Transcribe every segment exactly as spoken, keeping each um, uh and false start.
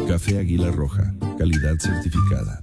Café Águila Roja, calidad certificada.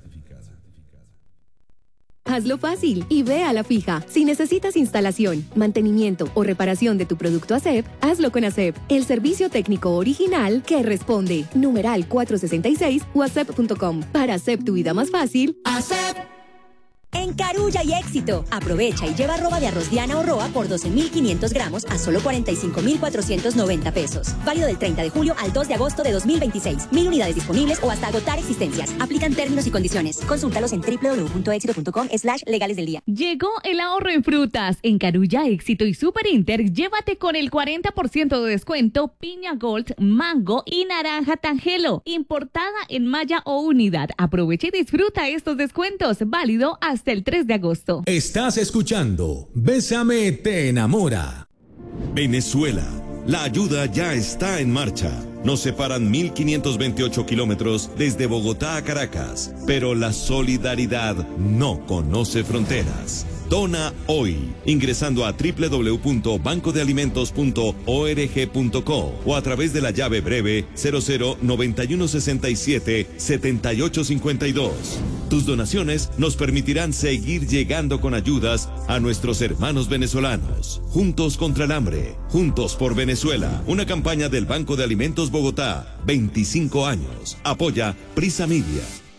Hazlo fácil y ve a la fija. Si necesitas instalación, mantenimiento o reparación de tu producto A C E P, hazlo con A C E P, el servicio técnico original que responde. Numeral cuatrocientos sesenta y seis o acep punto com. Para hacer tu vida más fácil, A C E P. En Carulla y Éxito, aprovecha y lleva roba de arroz Diana o Roa por doce mil quinientos gramos a solo cuarenta y cinco mil cuatrocientos noventa pesos. Válido del treinta de julio al dos de agosto de dos mil veintiséis. Mil unidades disponibles o hasta agotar existencias. Aplican términos y condiciones. Consúltalos en doble u doble u doble u punto éxito punto com slash legales del día. Llegó el ahorro en frutas. En Carulla, Éxito y Super Inter, llévate con el cuarenta por ciento de descuento piña Gold, mango y naranja Tangelo. Importada en malla o unidad. Aprovecha y disfruta estos descuentos. Válido hasta el tres de agosto. Estás escuchando Bésame te enamora. Venezuela. La ayuda ya está en marcha. Nos separan mil quinientos veintiocho kilómetros desde Bogotá a Caracas, pero la solidaridad no conoce fronteras. Dona hoy, ingresando a doble u doble u doble u punto banco de alimentos punto org punto co o a través de la llave breve cero cero noventa y uno sesenta y siete setenta y ocho cincuenta y dos. Tus donaciones nos permitirán seguir llegando con ayudas a nuestros hermanos venezolanos. Juntos contra el hambre, juntos por Venezuela. Una campaña del Banco de Alimentos Bogotá, veinticinco años. Apoya Prisa Media.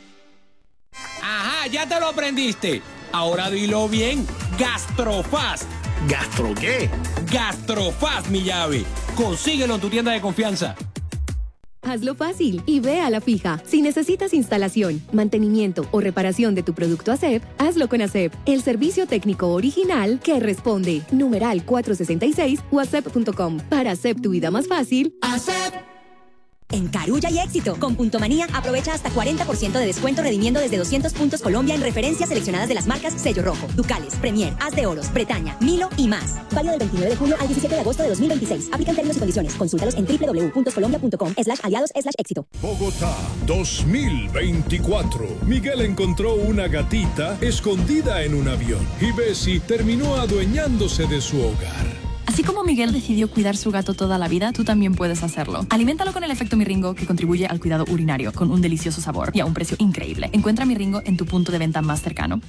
Ajá, ya te lo aprendiste. Ahora dilo bien. Gastrofast. ¿Gastro qué? Gastrofast, mi llave. Consíguelo en tu tienda de confianza. Hazlo fácil y ve a la fija. Si necesitas instalación, mantenimiento o reparación de tu producto A C E P, hazlo con A C E P, el servicio técnico original que responde. Numeral cuatrocientos sesenta y seis o acep punto com. Para hacer tu vida más fácil, A C E P. En Carulla y Éxito, con Punto Manía, aprovecha hasta cuarenta por ciento de descuento redimiendo desde doscientos puntos Colombia en referencias seleccionadas de las marcas Sello Rojo, Ducales, Premier, Haz de Oros, Bretaña, Milo y más. Válido del veintinueve de julio al diecisiete de agosto de dos mil veintiséis. Aplican términos y condiciones. Consúltalos en doble u doble u doble u punto colombia punto com slash aliados slash éxito. Bogotá dos mil veinticuatro. Miguel encontró una gatita escondida en un avión y Bessie terminó adueñándose de su hogar. Así como Miguel decidió cuidar su gato toda la vida, tú también puedes hacerlo. Aliméntalo con el efecto Miringo, que contribuye al cuidado urinario, con un delicioso sabor y a un precio increíble. Encuentra Miringo en tu punto de venta más cercano.